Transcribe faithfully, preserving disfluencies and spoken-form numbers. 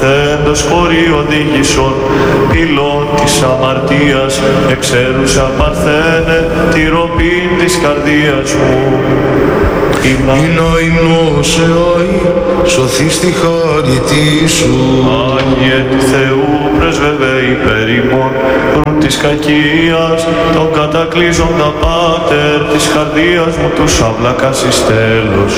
παθέντος χωρί οδήγησον, πυλών της αμαρτίας, εξέρουσα παρθένε, τη ροπήν της καρδίας μου. Είναι ο υμνός εώη, σωθείς τη χάριτή σου. Άγιε του Θεού, πρεσβεύε υπέρ ημών, προύν της κακίας, τον κατακλείζοντα πάτερ, της καρδίας μου τους αυλακάς εις τέλος.